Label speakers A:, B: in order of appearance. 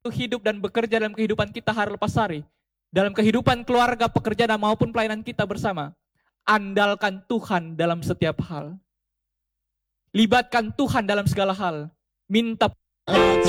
A: hidup dan bekerja dalam kehidupan kita hari lepas hari, dalam kehidupan keluarga, pekerjaan maupun pelayanan kita bersama, andalkan Tuhan dalam setiap hal. Libatkan Tuhan dalam segala hal. Minta